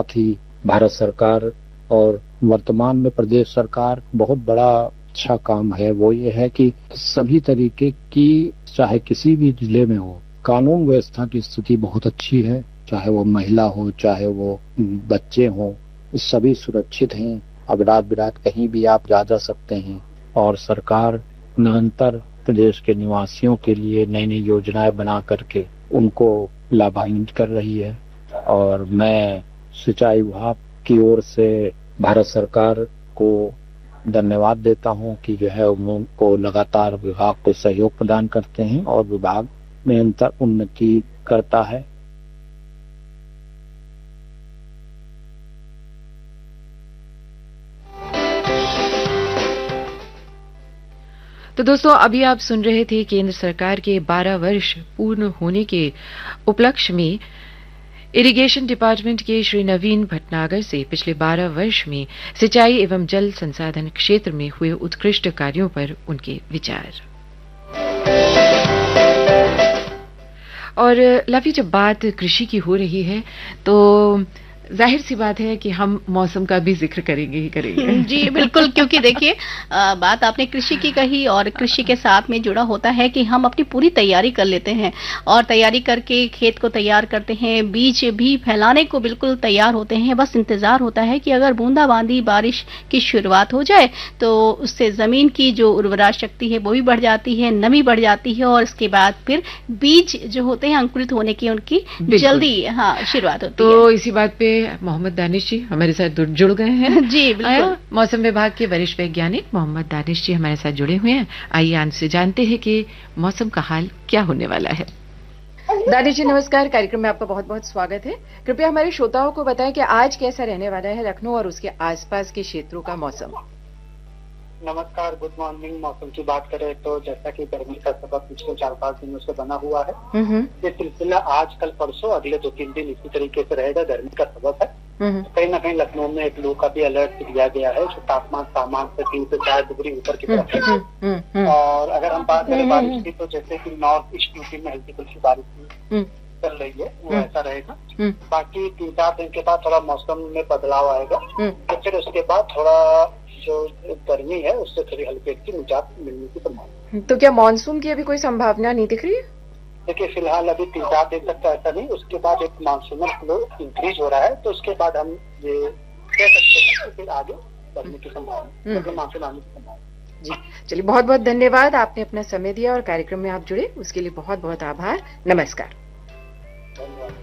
साथ ही भारत सरकार और वर्तमान में प्रदेश सरकार बहुत बड़ा अच्छा काम है, वो ये है कि सभी तरीके की, चाहे किसी भी जिले में हो, कानून व्यवस्था की स्थिति बहुत अच्छी है। चाहे वो महिला हो, चाहे वो बच्चे हों, सभी सुरक्षित हैं। अब रात बिरात कहीं भी आप जा सकते हैं और सरकार निरंतर प्रदेश के निवासियों के लिए नई नई योजनाएं बना करके उनको लाभान्वित कर रही है। और मैं सिंचाई विभाग की ओर से भारत सरकार को धन्यवाद देता हूं कि जो है उनको लगातार विभाग को सहयोग प्रदान करते हैं और विभाग निरंतर उन्नति करता है। तो दोस्तों, अभी आप सुन रहे थे केंद्र सरकार के 12 वर्ष पूर्ण होने के उपलक्ष्य में इरिगेशन डिपार्टमेंट के श्री नवीन भटनागर से पिछले 12 वर्ष में सिंचाई एवं जल संसाधन क्षेत्र में हुए उत्कृष्ट कार्यों पर उनके विचार। और लवी, जब बात कृषि की हो रही है तो जाहिर सी बात है कि हम मौसम का भी जिक्र करेंगे ही करेंगे। जी बिल्कुल, क्योंकि देखिए बात आपने कृषि की कही और कृषि के साथ में जुड़ा होता है कि हम अपनी पूरी तैयारी कर लेते हैं और तैयारी करके खेत को तैयार करते हैं, बीज भी फैलाने को बिल्कुल तैयार होते हैं। बस इंतजार होता है कि अगर बूंदाबांदी बारिश की शुरुआत हो जाए तो उससे जमीन की जो उर्वरा शक्ति है वो भी बढ़ जाती है, नमी बढ़ जाती है और इसके बाद फिर बीज जो होते हैं अंकुरित होने की उनकी जल्दी शुरुआत होती है। तो इसी बात पे मोहम्मद दानिश जी हमारे साथ जुड़ गए हैं। जी बिल्कुल, मौसम विभाग के वरिष्ठ वैज्ञानिक मोहम्मद दानिश जी हमारे साथ जुड़े हुए हैं। आइए आज से जानते हैं कि मौसम का हाल क्या होने वाला है। दानिश जी नमस्कार, कार्यक्रम में आपका बहुत बहुत स्वागत है। कृपया हमारे श्रोताओं को बताएं कि आज कैसा रहने वाला है लखनऊ और उसके आसपास के क्षेत्रों का मौसम। नमस्कार, गुड मॉर्निंग। मौसम की बात करें तो जैसा कि गर्मी का सबब पिछले 4-5 दिनों से बना हुआ है, ये सिलसिला आज कल परसों अगले 2-3 दिन इसी तरीके से रहेगा। गर्मी का सबब है, कहीं ना कहीं लखनऊ में एक लू का भी अलर्ट दिया गया है जो तापमान सामान्य से 3 से 4 डिग्री ऊपर की तरफ है। और अगर हम बात करें बारिश की, तो जैसे कि नॉर्थ ईस्ट यूपी में हल्की फुल्की बारिश चल रही है, वो ऐसा रहेगा। बाकी 3-4 दिन के बाद थोड़ा मौसम में बदलाव आएगा, तो फिर उसके बाद थोड़ा जो गर्मी है उससे थोड़ी हल्की हल्की निजात मिलने की संभावना। तो क्या मानसून की अभी कोई संभावना नहीं दिख रही है? देखिए फिलहाल अभी 3-4 दिन तक तो ऐसा नहीं, उसके बाद एक मानसूनल फ्लो इंक्रीज हो रहा है, तो उसके बाद हम ये कह सकते हैं कि फिर आगे बढ़ने की संभावना, तो मानसून आने की संभावना। जी चलिए, बहुत बहुत धन्यवाद, आपने अपना समय दिया और कार्यक्रम में आप जुड़े उसके लिए बहुत बहुत आभार। नमस्कार। धन्यवाद।